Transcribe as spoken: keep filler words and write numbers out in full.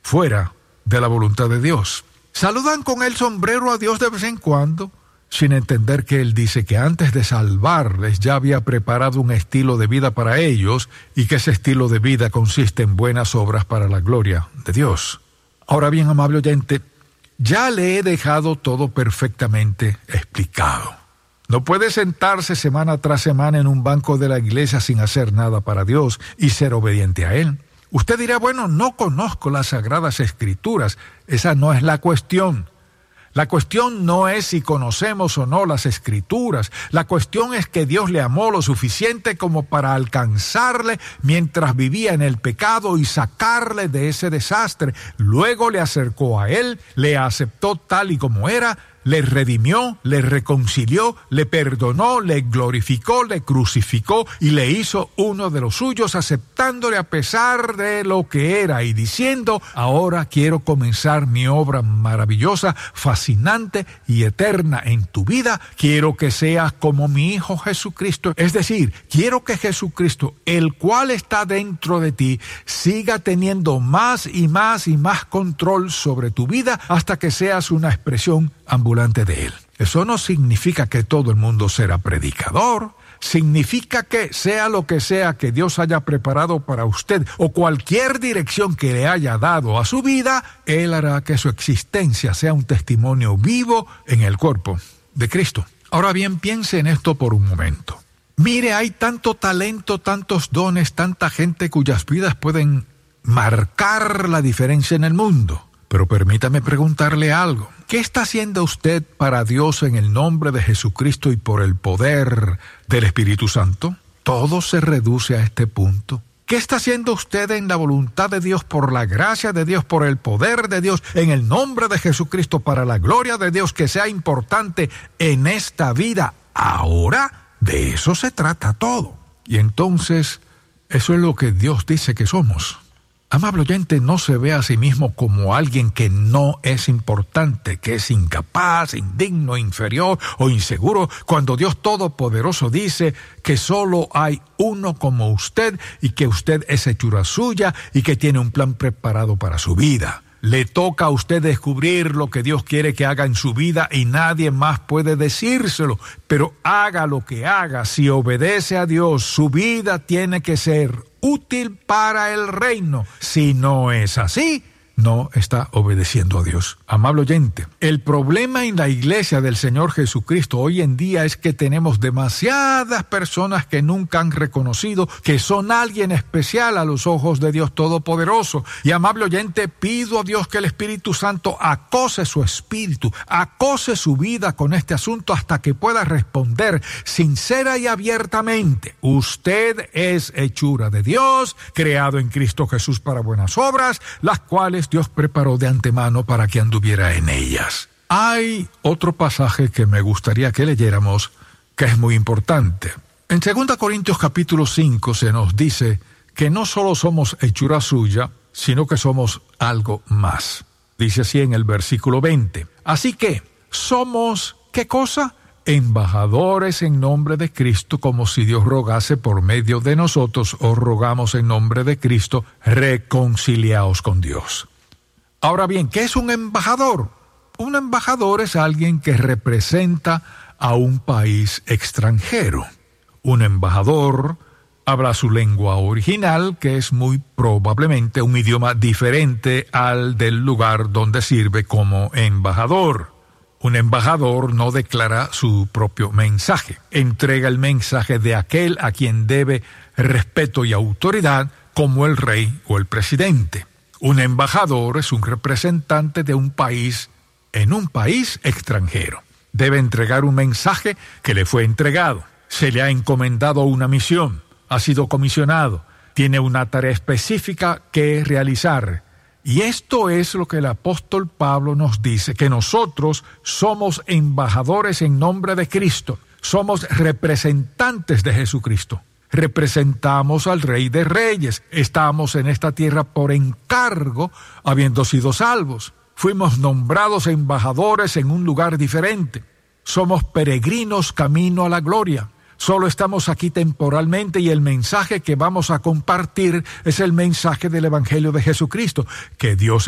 fuera de la voluntad de Dios. Saludan con el sombrero a Dios de vez en cuando, sin entender que Él dice que antes de salvarles ya había preparado un estilo de vida para ellos y que ese estilo de vida consiste en buenas obras para la gloria de Dios. Ahora bien, amable oyente, ya le he dejado todo perfectamente explicado. No puede sentarse semana tras semana en un banco de la iglesia sin hacer nada para Dios y ser obediente a Él. Usted dirá, bueno, no conozco las Sagradas Escrituras. Esa no es la cuestión. La cuestión no es si conocemos o no las Escrituras. La cuestión es que Dios le amó lo suficiente como para alcanzarle mientras vivía en el pecado y sacarle de ese desastre. Luego le acercó a Él, le aceptó tal y como era, le redimió, le reconcilió, le perdonó, le glorificó, le crucificó y le hizo uno de los suyos, aceptándole a pesar de lo que era y diciendo, ahora quiero comenzar mi obra maravillosa, fascinante y eterna en tu vida. Quiero que seas como mi Hijo Jesucristo. Es decir, quiero que Jesucristo, el cual está dentro de ti, siga teniendo más y más y más control sobre tu vida hasta que seas una expresión ambulante de Él. Eso no significa que todo el mundo será predicador. Significa que sea lo que sea que Dios haya preparado para usted o cualquier dirección que le haya dado a su vida, Él hará que su existencia sea un testimonio vivo en el cuerpo de Cristo. Ahora bien, piense en esto por un momento. Mire, hay tanto talento, tantos dones, tanta gente cuyas vidas pueden marcar la diferencia en el mundo. Pero permítame preguntarle algo. ¿Qué está haciendo usted para Dios en el nombre de Jesucristo y por el poder del Espíritu Santo? Todo se reduce a este punto. ¿Qué está haciendo usted en la voluntad de Dios, por la gracia de Dios, por el poder de Dios, en el nombre de Jesucristo, para la gloria de Dios, que sea importante en esta vida ahora? De eso se trata todo. Y entonces, eso es lo que Dios dice que somos. Amable oyente, no se ve a sí mismo como alguien que no es importante, que es incapaz, indigno, inferior o inseguro, cuando Dios Todopoderoso dice que solo hay uno como usted y que usted es hechura suya y que tiene un plan preparado para su vida. Le toca a usted descubrir lo que Dios quiere que haga en su vida y nadie más puede decírselo. Pero haga lo que haga, si obedece a Dios, su vida tiene que ser útil para el reino. Si no es así, no está obedeciendo a Dios. Amable oyente, el problema en la iglesia del Señor Jesucristo hoy en día es que tenemos demasiadas personas que nunca han reconocido que son alguien especial a los ojos de Dios Todopoderoso. Y amable oyente, pido a Dios que el Espíritu Santo acose su espíritu, acose su vida con este asunto hasta que pueda responder sincera y abiertamente. Usted es hechura de Dios, creado en Cristo Jesús para buenas obras, las cuales Dios preparó de antemano para que anduviera en ellas. Hay otro pasaje que me gustaría que leyéramos, que es muy importante. En segunda Corintios capítulo cinco se nos dice que no solo somos hechura suya, sino que somos algo más. Dice así en el versículo veinte. Así que, somos, ¿qué cosa? Embajadores en nombre de Cristo, como si Dios rogase por medio de nosotros, os rogamos en nombre de Cristo, reconciliaos con Dios. Ahora bien, ¿qué es un embajador? Un embajador es alguien que representa a un país extranjero. Un embajador habla su lengua original, que es muy probablemente un idioma diferente al del lugar donde sirve como embajador. Un embajador no declara su propio mensaje. Entrega el mensaje de aquel a quien debe respeto y autoridad, como el rey o el presidente. Un embajador es un representante de un país en un país extranjero. Debe entregar un mensaje que le fue entregado. Se le ha encomendado una misión. Ha sido comisionado. Tiene una tarea específica que realizar. Y esto es lo que el apóstol Pablo nos dice, que nosotros somos embajadores en nombre de Cristo. Somos representantes de Jesucristo. Representamos al Rey de Reyes. Estamos en esta tierra por encargo, habiendo sido salvos. Fuimos nombrados embajadores en un lugar diferente. Somos peregrinos camino a la gloria. Solo estamos aquí temporalmente y el mensaje que vamos a compartir es el mensaje del Evangelio de Jesucristo, que Dios